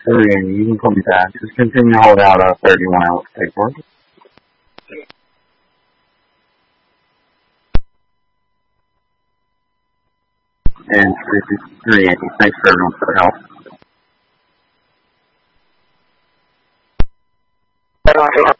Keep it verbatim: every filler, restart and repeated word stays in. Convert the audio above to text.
Three Andy, you can call me back. Just continue to hold out uh, thirty-one hours paperwork. And this is three Andy. Thanks for everyone for the help.